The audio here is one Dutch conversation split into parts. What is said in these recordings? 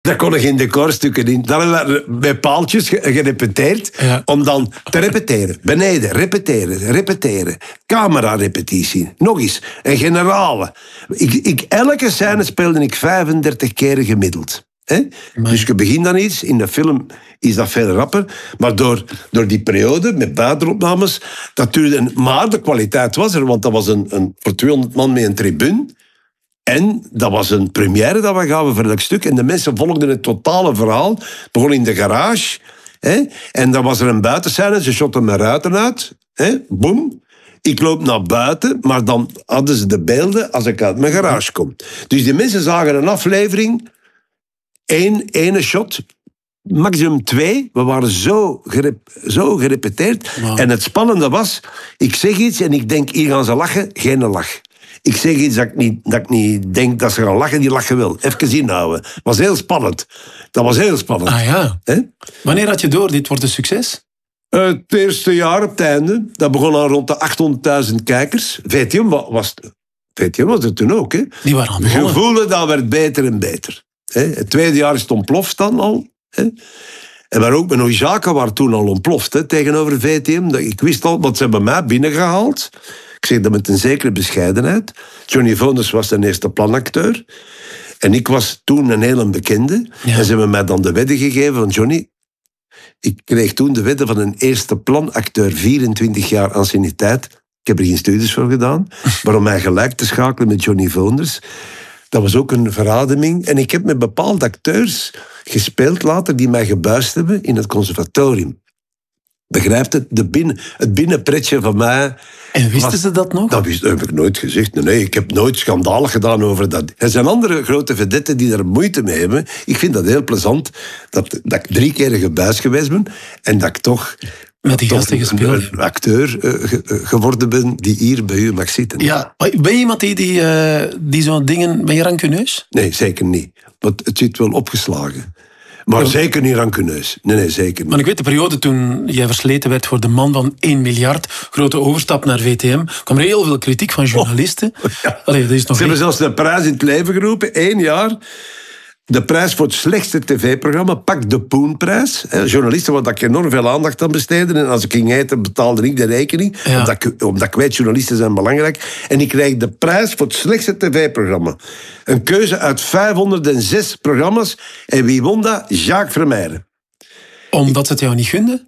Daar kon er geen decorstukken in. Dan hebben we bij paaltjes gerepeteerd. Ja. Om dan te repeteren. Beneden, repeteren. Camera-repetitie. Nog eens. En generale. Elke scène speelde ik 35 keer gemiddeld. Dus je begint dan iets. In de film is dat veel rapper. Maar door die periode, met buitenopnames, dat duurde. Maar de kwaliteit was er. Want dat was voor 200 man met een tribune. En dat was een première dat we gaven voor elk stuk. En de mensen volgden het totale verhaal. Begon in de garage. En dan was er een buitenscène. Ze shotten mijn ruiten uit. Boom. Ik loop naar buiten. Maar dan hadden ze de beelden als ik uit mijn garage kom. Dus die mensen zagen een aflevering. Ene shot. Maximum 2. We waren zo gerepeteerd. Wow. En het spannende was... Ik zeg iets en ik denk, hier gaan ze lachen. Geen lach. Ik zeg iets dat ik niet denk dat ze gaan lachen, die lachen wel. Even inhouden. Dat was heel spannend. Ah ja. Wanneer had je door, dit wordt een succes? Het eerste jaar op het einde. Dat begon al rond de 800.000 kijkers. VTM was het toen ook. Hè? Die waren al begonnen. Je voelde dat werd beter en beter. Het tweede jaar is het ontploft dan al. En maar ook met Oijaka waren toen al ontploft tegenover VTM. Ik wist al, want ze hebben mij binnengehaald. Ik zeg dat met een zekere bescheidenheid. Johnny Voners was een eerste planacteur. En ik was toen een hele bekende. Ja. En ze hebben mij dan de wedde gegeven van Johnny. Ik kreeg toen de wedde van een eerste planacteur. 24 jaar anciëniteit. Ik heb er geen studies voor gedaan. Maar om mij gelijk te schakelen met Johnny Voners. Dat was ook een verademing. En ik heb met bepaalde acteurs gespeeld later die mij gebuist hebben in het conservatorium. Begrijpt het? Het binnenpretje van mij... En wisten ze dat nog? Dat heb ik nooit gezegd. Nee, ik heb nooit schandalig gedaan over dat. Er zijn andere grote vedetten die daar moeite mee hebben. Ik vind dat heel plezant dat ik 3 keer gebuist geweest ben en dat ik toch... Met die gasten gespeeld. Een acteur geworden ben die hier bij u mag zitten. Ja, ben je iemand die zo'n dingen... Ben je rancuneus? Nee, zeker niet. Want het zit wel opgeslagen. Maar zeker niet rancuneus. Nee, zeker niet. Maar ik weet de periode toen jij versleten werd voor de man van 1 miljard, grote overstap naar VTM, kwam er heel veel kritiek van journalisten. Ja. Allee, dat is nog Ze hebben zelfs de prijs in het leven geroepen, 1 jaar. De prijs voor het slechtste tv-programma, Pak de Poenprijs. Journalisten waar ik enorm veel aandacht aan besteden. En als ik ging eten, betaalde ik de rekening. Ja. Omdat ik weet, journalisten zijn belangrijk. En ik kreeg de prijs voor het slechtste tv-programma. Een keuze uit 506 programma's. En wie won dat? Jacques Vermeijren. Omdat ze het jou niet gunden?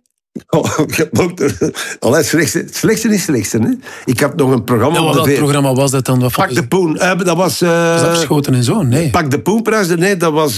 Het slechtste is het slechtste. Hè? Ik had nog een programma... Ja, wat programma was dat dan? Pak de Poen. Dat was... Was dat Verschoten en Zo? Nee. Pak de Poenprijs. Nee, dat was...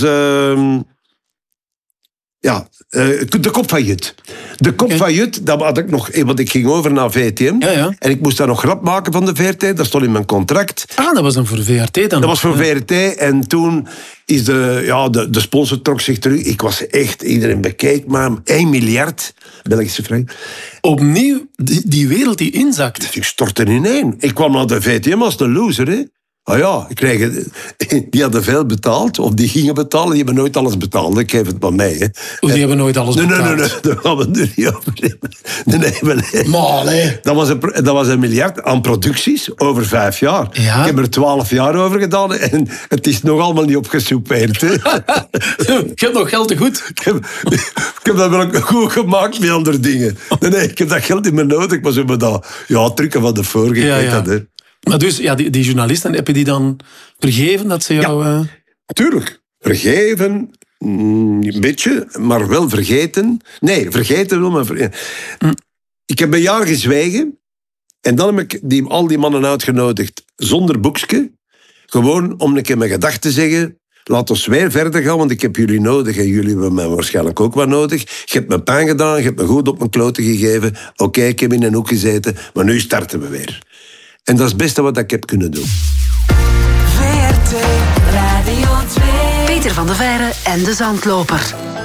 de Kop van Jut. De Kop van Jut, dat had ik nog... Want ik ging over naar VTM. Ja. En ik moest daar nog grap maken van de VRT. Dat stond in mijn contract. Ah, dat was dan voor VRT dan? Dat was voor VRT. En toen is de sponsor trok zich terug. Ik was echt... Iedereen bekeek maar 1 miljard Belgische frank. Opnieuw, die wereld die inzakt. Ik stortte ineen. Ik kwam naar de VTM als een loser, hè. Ah ja, die hadden veel betaald, of die gingen betalen, die hebben nooit alles betaald. Ik geef het maar mee. Hè. Of die hebben nooit alles betaald? Nee, daar gaan we het nu niet over hebben. Nee. Maar nee. Dat was 1 miljard aan producties over 5 jaar. Ja. Ik heb er 12 jaar over gedaan en het is nog allemaal niet opgesoupeerd. Hè. Je hebt nog geld te goed. Ik heb dat wel goed gemaakt met andere dingen. Nee, ik heb dat geld niet meer nodig, maar ze hebben dat trucken van de vorige. Ja. Maar dus, die journalisten, heb je die dan vergeven dat ze jou... Ja, tuurlijk. Vergeven, een beetje, maar wel vergeten. Nee, vergeten wel, maar vergeten. Ik heb een jaar gezwegen en dan heb ik al die mannen uitgenodigd zonder boekje. Gewoon om een keer mijn gedachten te zeggen... Laat ons weer verder gaan, want ik heb jullie nodig en jullie hebben mij waarschijnlijk ook wat nodig. Je hebt me pijn gedaan, je hebt me goed op mijn kloten gegeven. Oké, ik heb in een hoek gezeten, maar nu starten we weer. En dat is het beste wat ik heb kunnen doen. VRT Radio 2. Peter van der Veijren en de Zandloper.